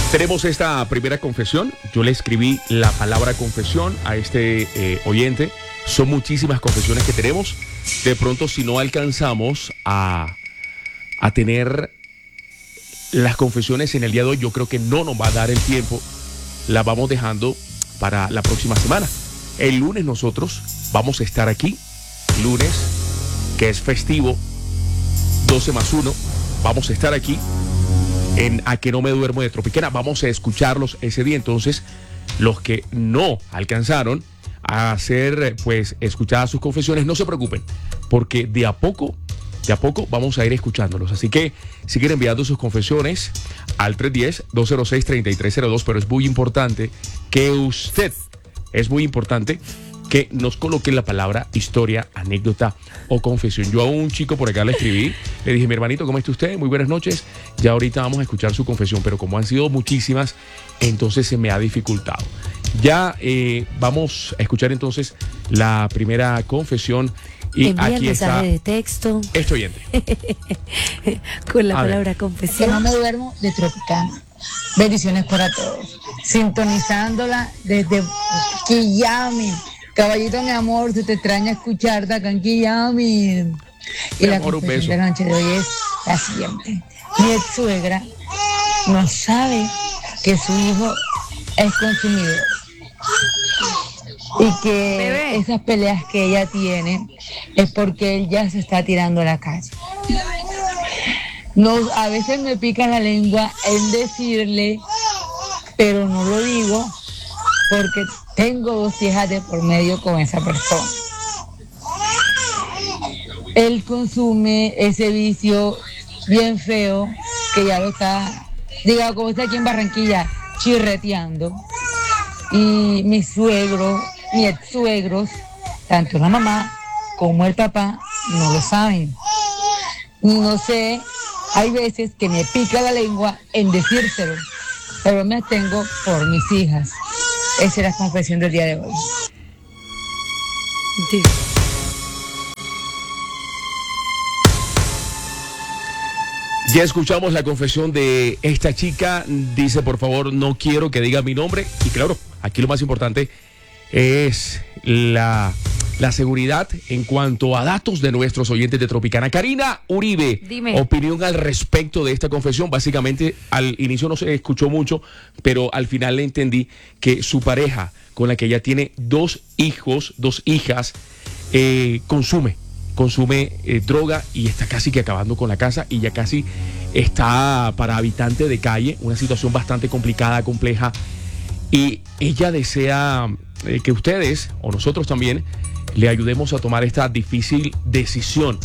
Tenemos esta primera confesión. Yo le escribí la palabra confesión a este oyente. Son muchísimas confesiones que tenemos. De pronto, si no alcanzamos a tener las confesiones en el día de hoy, yo creo que no nos va a dar el tiempo. Las vamos dejando para la próxima semana. El lunes nosotros vamos a estar aquí. Lunes, que es festivo, 12+1. Vamos a estar aquí en A Que No Me Duermo de Tropicana. Vamos a escucharlos ese día. Entonces, los que no alcanzaron a hacer, pues, escuchadas sus confesiones, no se preocupen, porque de a poco vamos a ir escuchándolos. Así que siguen enviando sus confesiones al 310-206-3302, pero es muy importante que nos coloque la palabra historia, anécdota o confesión. Yo a un chico por acá le escribí, le dije: mi hermanito, ¿cómo está usted? Muy buenas noches. Ya ahorita vamos a escuchar su confesión, pero como han sido muchísimas, entonces se me ha dificultado. Ya vamos a escuchar entonces la primera confesión. Y envía aquí el mensaje está de texto este oyente. con la A palabra Que confesión. no me duermo de Tropicana. Bendiciones para todos. Sintonizándola desde Quillami. Caballito, mi amor, se te extraña escucharte acá en Quillami. Y Mi la amor, un confesión beso. de la noche de hoy es la siguiente. Mi ex suegra no sabe que su hijo es consumidor. Y que Bebé. esas peleas que ella tiene es porque él ya se está tirando a la calle. No, a veces me pica la lengua en decirle, pero no lo digo porque tengo 2 hijas de por medio con esa persona. Él consume ese vicio bien feo que ya lo está, digamos, como está aquí en Barranquilla, chirreteando. Y mis suegros, mis ex suegros, tanto la mamá como el papá, no lo saben. No sé, hay veces que me pica la lengua en decírselo, pero me atengo por mis hijas. Esa es la confesión del día de hoy. Sí. Ya escuchamos la confesión de esta chica. Dice: por favor, no quiero que diga mi nombre. Y claro, aquí lo más importante es la seguridad en cuanto a datos de nuestros oyentes de Tropicana. Karina Uribe, Dime. opinión al respecto de esta confesión. Básicamente, al inicio no se escuchó mucho, pero al final le entendí que su pareja, con la que ella tiene 2 hijas, consume droga y está casi que acabando con la casa, y ya casi está para habitante de calle, una situación bastante complicada, compleja, y ella desea que ustedes o nosotros también le ayudemos a tomar esta difícil decisión.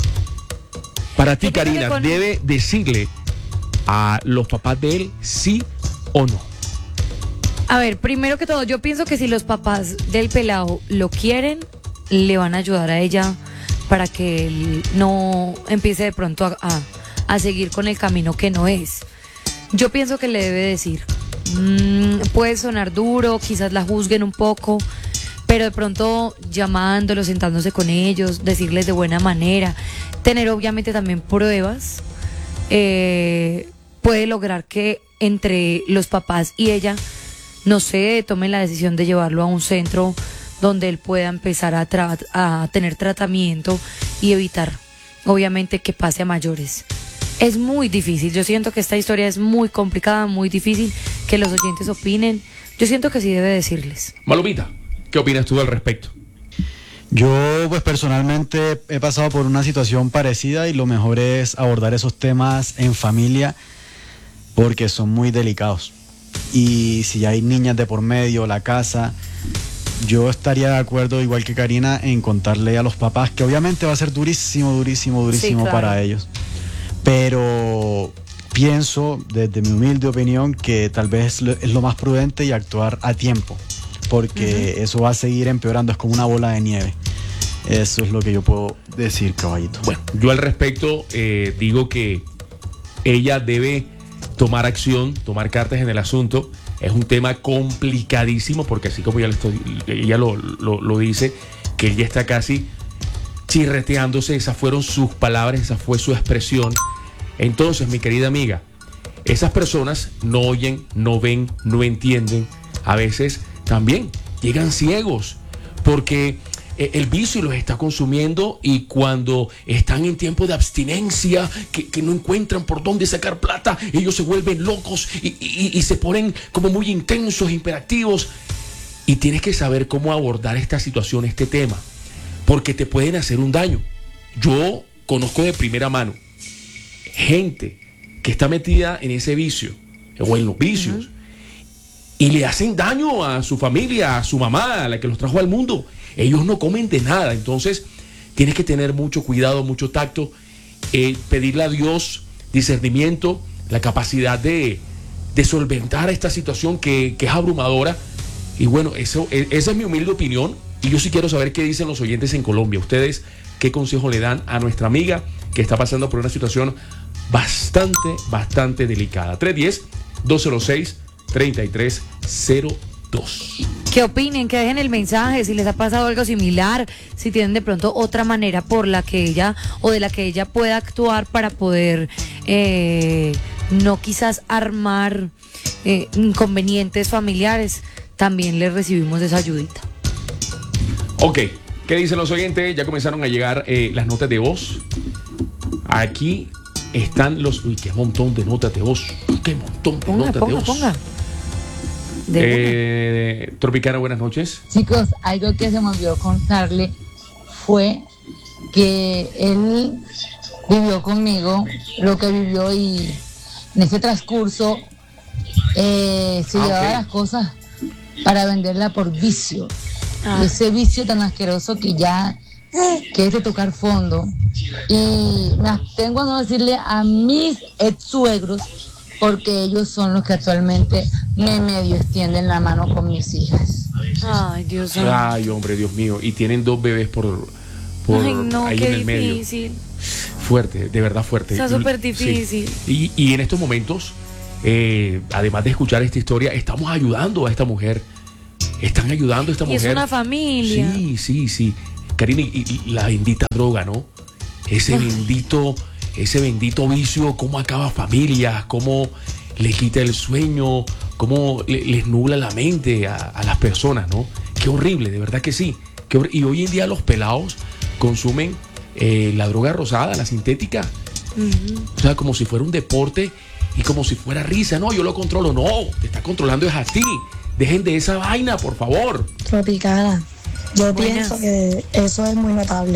Para ti, Yo pienso que Karina, con- ¿debe decirle a los papás de él sí o no? A ver, primero que todo, yo pienso que si los papás del pelado lo quieren, le van a ayudar a ella para que él no empiece de pronto a seguir con el camino que no es. Yo pienso que le debe decir. Puede sonar duro, quizás la juzguen un poco, pero de pronto llamándolos, sentándose con ellos, decirles de buena manera, tener obviamente también pruebas, puede lograr que entre los papás y ella, no sé, tomen la decisión de llevarlo a un centro donde él pueda empezar a tener tratamiento y evitar, obviamente, que pase a mayores. Es muy difícil, yo siento que esta historia es muy complicada, muy difícil, que los oyentes opinen. Yo siento que sí debe decirles. Malumita, ¿qué opinas tú al respecto? Yo, pues personalmente he pasado por una situación parecida y lo mejor es abordar esos temas en familia porque son muy delicados. Y si hay niñas de por medio, la casa, yo estaría de acuerdo, igual que Karina, en contarle a los papás, que obviamente va a ser durísimo Sí, claro. para ellos. Pero pienso, desde mi humilde opinión, que tal vez es lo más prudente y actuar a tiempo, porque eso va a seguir empeorando, es como una bola de nieve. Eso es lo que yo puedo decir, caballito. Bueno, yo al respecto digo que ella debe tomar acción, tomar cartas en el asunto. Es un tema complicadísimo porque así como ella lo dice, que ella está casi chirreteándose, esas fueron sus palabras, esa fue su expresión. Entonces, mi querida amiga, esas personas no oyen, no ven, no entienden. A veces también llegan ciegos porque el vicio los está consumiendo, y cuando están en tiempo de abstinencia, que no encuentran por dónde sacar plata, ellos se vuelven locos y se ponen como muy intensos, hiperactivos. Y tienes que saber cómo abordar esta situación, este tema, porque te pueden hacer un daño. Yo conozco de primera mano gente que está metida en ese vicio o en los vicios, y le hacen daño a su familia, a su mamá, a la que los trajo al mundo. Ellos no comen de nada. Entonces tienes que tener mucho cuidado, mucho tacto, pedirle a Dios discernimiento, la capacidad de solventar esta situación que es abrumadora. Y bueno, esa es mi humilde opinión, y yo sí quiero saber qué dicen los oyentes en Colombia. Ustedes, ¿qué consejo le dan a nuestra amiga que está pasando por una situación bastante delicada? 310-206-3302. ¿Qué opinen? Que dejen el mensaje, si les ha pasado algo similar, si tienen de pronto otra manera por la que ella, o de la que ella pueda actuar para poder no quizás armar inconvenientes familiares. También les recibimos esa ayudita. Ok, ¿qué dicen los oyentes? Ya comenzaron a llegar las notas de voz. Aquí están los... Uy, qué montón de notas de voz. Qué montón de notas de voz. Ponga. Tropicana, buenas noches. Chicos, algo que se me olvidó contarle fue que él vivió conmigo lo que vivió, y en ese transcurso se llevaba las cosas para venderla por vicio. Ese vicio tan asqueroso que ya que es de tocar fondo. Y me abstengo a no decirle a mis ex suegros, porque ellos son los que actualmente me medio extienden la mano con mis hijas. Ay, Dios mío. Ay, hombre, Dios mío. Y tienen 2 bebés por Ay, no, ahí qué en el medio. difícil. Fuerte, de verdad fuerte. Está súper difícil. Sí. Y en estos momentos, además de escuchar esta historia, estamos ayudando a esta mujer. Están ayudando a esta mujer. Y es una familia. Sí. Karina, y la bendita droga, ¿no? Ese bendito vicio, cómo acaba familias, cómo le quita el sueño, cómo les nubla la mente a las personas, ¿no? Qué horrible, de verdad que sí. Y hoy en día los pelados consumen la droga rosada, la sintética. O sea, como si fuera un deporte y como si fuera risa. No, yo lo controlo. No, te está controlando es a ti. Dejen de esa vaina, por favor. Tropicana, yo pienso que eso es muy notable.